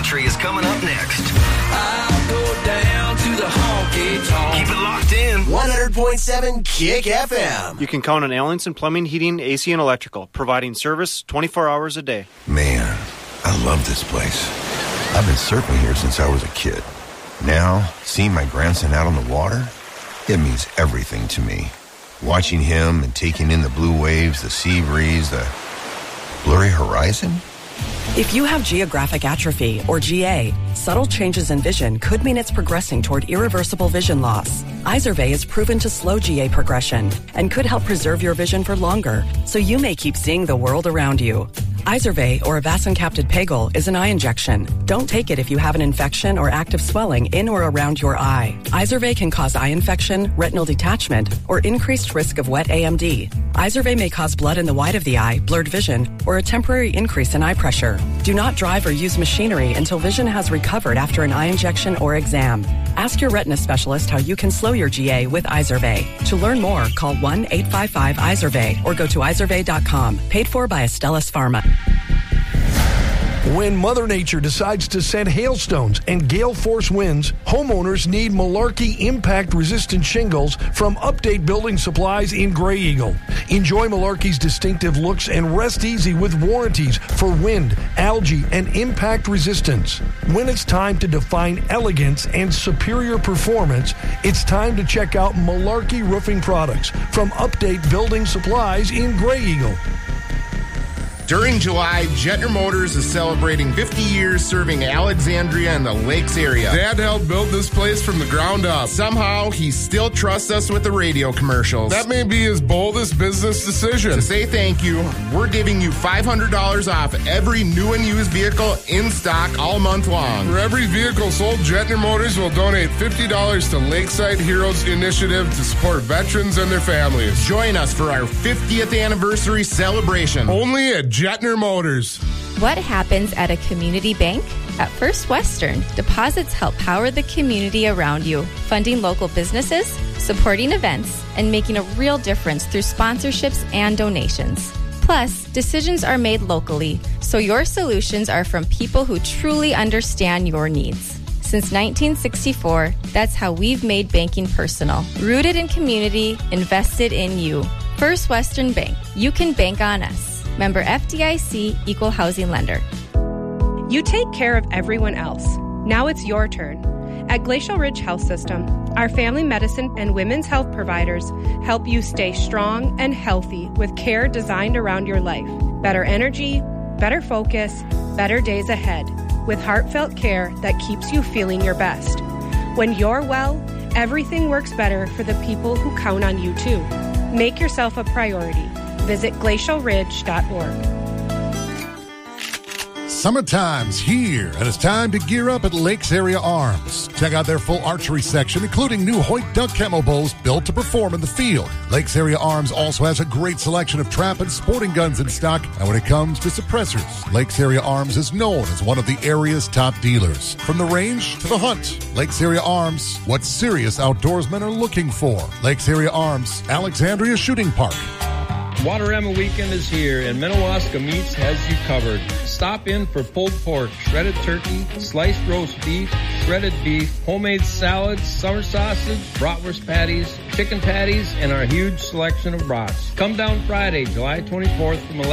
Country is coming up next. I'll go down to the honky-tonk. Keep it locked in. 100.7 Kick FM. You can count on Allenson Plumbing, Heating, AC, and Electrical, providing service 24 hours a day. Man, I love this place. I've been surfing here since I was a kid. Now, seeing my grandson out on the water, it means everything to me. Watching him and taking in the blue waves, the sea breeze, the blurry horizon. If you have geographic atrophy, or GA, subtle changes in vision could mean it's progressing toward irreversible vision loss. Izervay is proven to slow GA progression and could help preserve your vision for longer, so you may keep seeing the world around you. Izervay, or avacincaptad pegol, is an eye injection. Don't take it if you have an infection or active swelling in or around your eye. Izervay can cause eye infection, retinal detachment, or increased risk of wet AMD. Izervay may cause blood in the white of the eye, blurred vision, or a temporary increase in eye pressure. Do not drive or use machinery until vision has recovered after an eye injection or exam. Ask your retina specialist how you can slow your GA with Izervay. To learn more, call 1-855-IZERVAY or go to izervay.com. Paid for by Astellas Pharma. When Mother Nature decides to send hailstones and gale force winds, homeowners need Malarkey impact-resistant shingles from Update Building Supplies in Grey Eagle. Enjoy Malarkey's distinctive looks and rest easy with warranties for wind, algae, and impact resistance. When it's time to define elegance and superior performance, it's time to check out Malarkey Roofing Products from Update Building Supplies in Grey Eagle. During July, Jetner Motors is celebrating 50 years serving Alexandria and the Lakes area. Dad helped build this place from the ground up. Somehow, he still trusts us with the radio commercials. That may be his boldest business decision. To say thank you, we're giving you $500 off every new and used vehicle in stock all month long. For every vehicle sold, Jetner Motors will donate $50 to Lakeside Heroes Initiative to support veterans and their families. Join us for our 50th anniversary celebration. Only at Jetner Motors. What happens at a community bank? At First Western, deposits help power the community around you, funding local businesses, supporting events, and making a real difference through sponsorships and donations. Plus, decisions are made locally, so your solutions are from people who truly understand your needs. Since 1964, that's how we've made banking personal. Rooted in community, invested in you. First Western Bank. You can bank on us. Member FDIC, Equal Housing Lender. You take care of everyone else. Now it's your turn. At Glacial Ridge Health System, our family medicine and women's health providers help you stay strong and healthy with care designed around your life. Better energy, better focus, better days ahead, with heartfelt care that keeps you feeling your best. When you're well, everything works better for the people who count on you too. Make yourself a priority. Visit glacialridge.org. Summertime's here, and it's time to gear up at Lakes Area Arms. Check out their full archery section, including new Hoyt duck camo bows built to perform in the field. Lakes Area Arms also has a great selection of trap and sporting guns in stock, and when it comes to suppressors, Lakes Area Arms is known as one of the area's top dealers. From the range to the hunt, Lakes Area Arms, what serious outdoorsmen are looking for. Lakes Area Arms, Alexandria Shooting Park. Waterema Weekend is here, and Minnewaska Meats has you covered. Stop in for pulled pork, shredded turkey, sliced roast beef, shredded beef, homemade salads, summer sausage, bratwurst patties, chicken patties, and our huge selection of brats. Come down Friday, July 24th from 11